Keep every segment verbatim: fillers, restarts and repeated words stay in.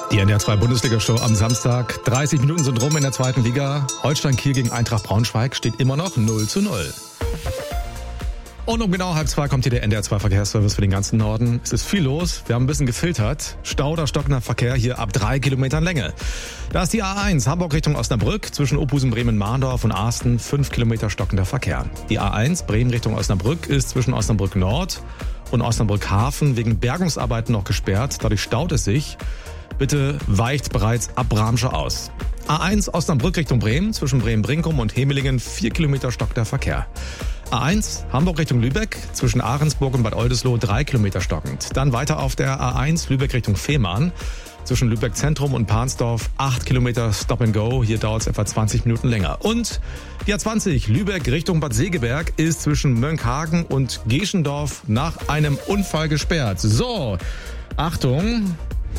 Die N D R zwei Bundesliga-Show am Samstag. dreißig Minuten sind rum in der zweiten Liga. Holstein Kiel gegen Eintracht Braunschweig steht immer noch null zu null. Und um genau halb zwei kommt hier der N D R zwei Verkehrsservice für den ganzen Norden. Es ist viel los. Wir haben ein bisschen gefiltert. Stau oder stockender Verkehr hier ab drei Kilometern Länge. Da ist die A eins, Hamburg Richtung Osnabrück, zwischen Opusen, Bremen, Mahndorf und Arsten, fünf Kilometer stockender Verkehr. Die A eins, Bremen Richtung Osnabrück, ist zwischen Osnabrück Nord und Osnabrück Hafen wegen Bergungsarbeiten noch gesperrt. Dadurch staut es sich. Bitte weicht bereits ab Bramsche aus. A eins Osnabrück Richtung Bremen, zwischen Bremen-Brinkum und Hemelingen, vier Kilometer stockender Verkehr. A eins Hamburg Richtung Lübeck, zwischen Ahrensburg und Bad Oldesloe, drei Kilometer stockend. Dann weiter auf der A eins Lübeck Richtung Fehmarn, zwischen Lübeck Zentrum und Pansdorf, acht Kilometer Stop and Go. Hier dauert es etwa zwanzig Minuten länger. Und die A zwanzig Lübeck Richtung Bad Segeberg ist zwischen Mönckehagen und Geschendorf nach einem Unfall gesperrt. So, Achtung.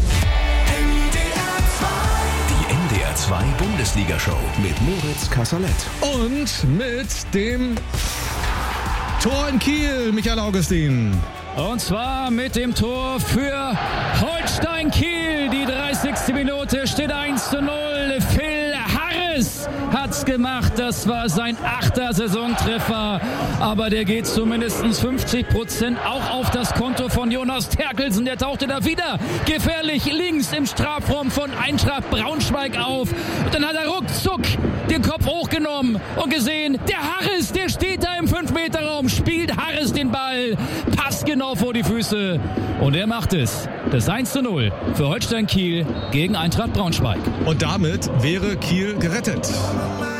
D R zwei Bundesliga-Show mit Moritz Kasserlet. Und mit dem Tor in Kiel, Michael Augustin. Und zwar mit dem Tor für Holstein Kiel. Die dreißigste Minute steht eins zu null. Phil Harris hat's gemacht. Das war sein achter Saisontreffer. Aber der geht zumindest fünfzig Prozent auch auf das Konto von Jonas Terkelsen. Der tauchte da wieder gefährlich links im Strafraum von Eintracht Braunschweig auf. Und dann hat er ruckzuck den Kopf hochgenommen und gesehen, der Harris, der steht da im fünf Meter Raum, spielt Harris den Ball, passt genau vor die Füße. Und er macht es. Das eins zu null für Holstein Kiel gegen Eintracht Braunschweig. Und damit wäre Kiel gerettet.